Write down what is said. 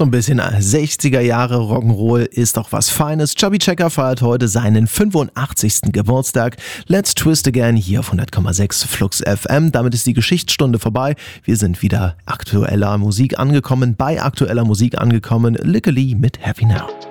So ein bisschen 60er Jahre Rock'n'Roll ist doch was Feines. Chubby Checker feiert heute seinen 85. Geburtstag. Let's Twist Again hier auf 100,6 Flux FM. Damit ist die Geschichtsstunde vorbei. Wir sind wieder bei aktueller Musik angekommen. Lickeli mit Happy Now.